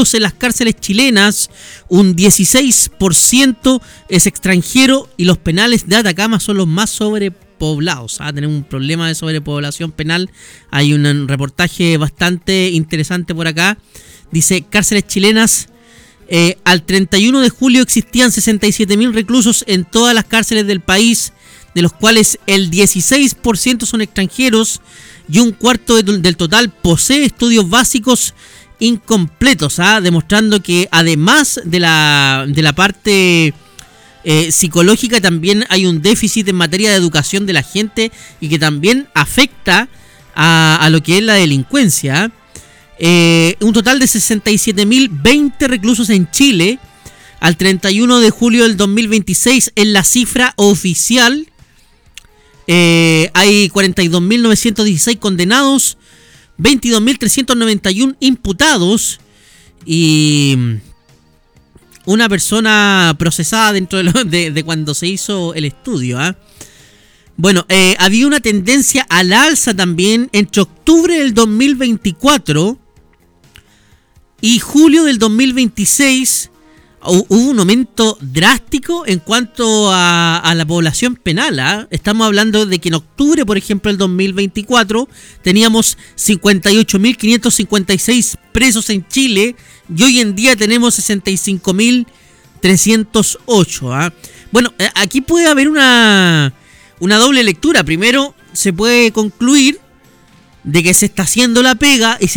reclusos en las cárceles chilenas, un 16% es extranjero y los penales de Atacama son los más sobrepoblados. Tenemos un problema de sobrepoblación penal. Hay un reportaje bastante interesante por acá. Dice, cárceles chilenas, al 31 de julio existían 67.000 reclusos en todas las cárceles del país, de los cuales el 16% son extranjeros y un cuarto del total posee estudios básicos incompletos, demostrando que además de la parte psicológica también hay un déficit en materia de educación de la gente y que también afecta a lo que es la delincuencia. Un total de 67.040 reclusos en Chile al 31 de julio del 2026 en la cifra oficial. Hay 42.916 condenados, 22.391 imputados y una persona procesada dentro de cuando se hizo el estudio. Bueno, había una tendencia al alza también entre octubre del 2024 y julio del 2026. Hubo un aumento drástico en cuanto a la población penal. Estamos hablando de que en octubre, por ejemplo, del 2024, teníamos 58.556 presos en Chile y hoy en día tenemos 65.308. Bueno, aquí puede haber una doble lectura. Primero, se puede concluir de que se está haciendo la pega y se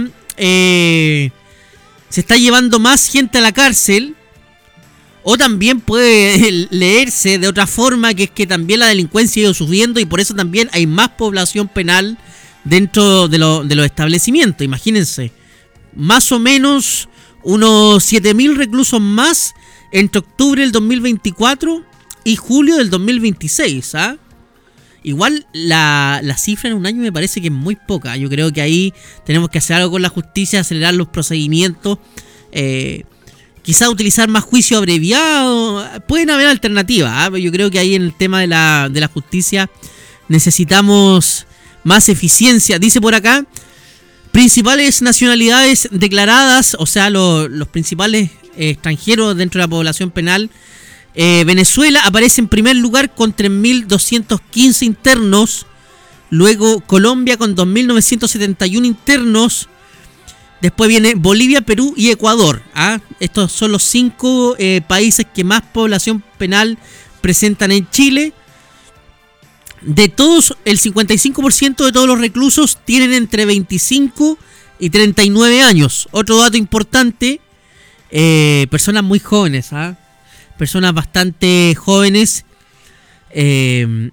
está llevando más gente a la cárcel, o también puede leerse de otra forma, que es que también la delincuencia ha ido subiendo y por eso también hay más población penal dentro de los establecimientos. Imagínense, más o menos unos 7.000 reclusos más entre octubre del 2024 y julio del 2026. Igual la cifra en un año me parece que es muy poca. Yo creo que ahí tenemos que hacer algo con la justicia, acelerar los procedimientos, quizás utilizar más juicio abreviado. Pueden haber alternativas, yo creo que ahí en el tema de la justicia necesitamos más eficiencia. Dice por acá, principales nacionalidades declaradas, o sea, los principales extranjeros dentro de la población penal. Venezuela aparece en primer lugar con 3.215 internos. Luego Colombia con 2.971 internos. Después viene Bolivia, Perú y Ecuador. Estos son los 5 países que más población penal presentan en Chile. De todos, el 55% de todos los reclusos tienen entre 25 y 39 años. Otro dato importante, personas muy jóvenes, personas bastante jóvenes. El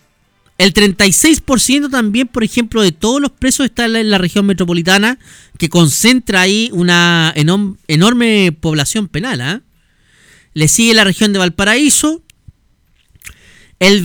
36% también, por ejemplo, de todos los presos está en la región metropolitana, que concentra ahí una enorme población penal. Le sigue la región de Valparaíso. El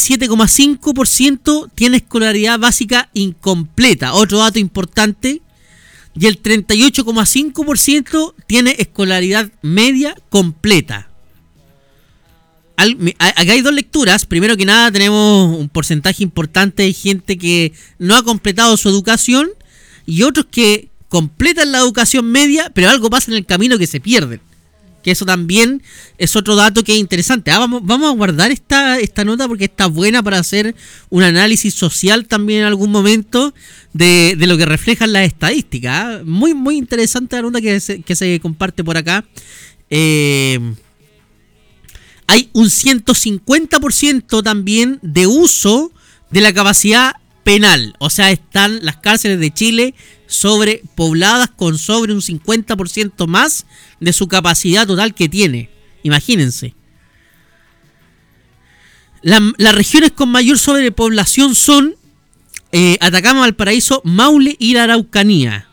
27,5% tiene escolaridad básica incompleta, otro dato importante. Y el 38,5% tiene escolaridad media completa. Acá hay dos lecturas. Primero que nada, tenemos un porcentaje importante de gente que no ha completado su educación y otros que completan la educación media, pero algo pasa en el camino que se pierden. Que eso también es otro dato que es interesante. Vamos a guardar esta nota porque está buena para hacer un análisis social también en algún momento de lo que reflejan las estadísticas. Muy, muy interesante la nota que se comparte por acá. Hay un 150% también de uso de la capacidad penal. O sea, están las cárceles de Chile sobrepobladas con sobre un 50% más de su capacidad total que tiene. Imagínense. Las regiones con mayor sobrepoblación son Atacama, Valparaíso, Maule y la Araucanía.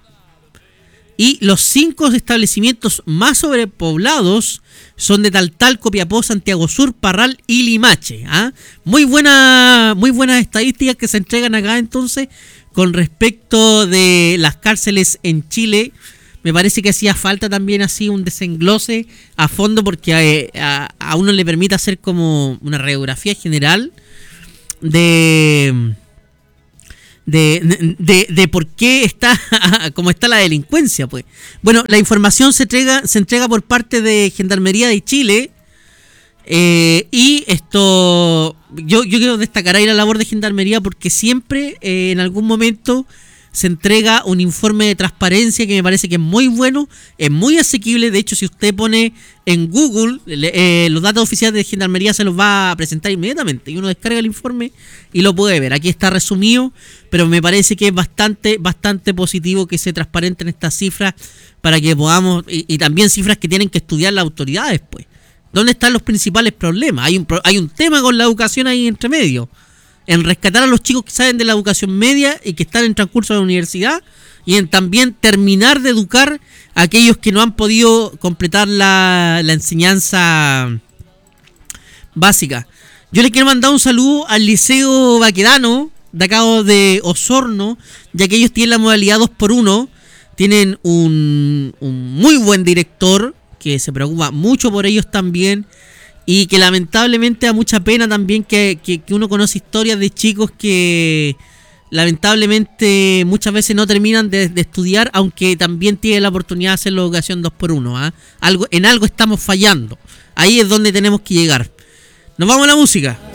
Y los 5 establecimientos más sobrepoblados son de Taltal, Copiapó, Santiago Sur, Parral y Limache. Muy buenas estadísticas que se entregan acá entonces con respecto de las cárceles en Chile. Me parece que hacía falta también así un desenglose a fondo porque a uno le permite hacer como una radiografía general de de por qué está como está la delincuencia, pues. Bueno, la información se entrega por parte de Gendarmería de Chile. Y esto, yo quiero destacar ahí la labor de Gendarmería porque siempre en algún momento se entrega un informe de transparencia que me parece que es muy bueno, es muy asequible. De hecho, si usted pone en Google los datos oficiales de Gendarmería, se los va a presentar inmediatamente y uno descarga el informe y lo puede ver. Aquí está resumido, pero me parece que es bastante positivo que se transparenten estas cifras para que podamos, y también cifras que tienen que estudiar las autoridades, pues. ¿Dónde están los principales problemas? Hay un tema con la educación ahí entre medio. En rescatar a los chicos que salen de la educación media y que están en transcurso de la universidad, y en también terminar de educar a aquellos que no han podido completar la enseñanza básica. Yo le quiero mandar un saludo al Liceo Baquedano, de acá de Osorno, ya que ellos tienen la modalidad 2x1, tienen un muy buen director, que se preocupa mucho por ellos también, y que lamentablemente da mucha pena también que uno conoce historias de chicos que lamentablemente muchas veces no terminan de estudiar, aunque también tienen la oportunidad de hacer la educación 2x1. En algo estamos fallando. Ahí es donde tenemos que llegar. Nos vamos a la música.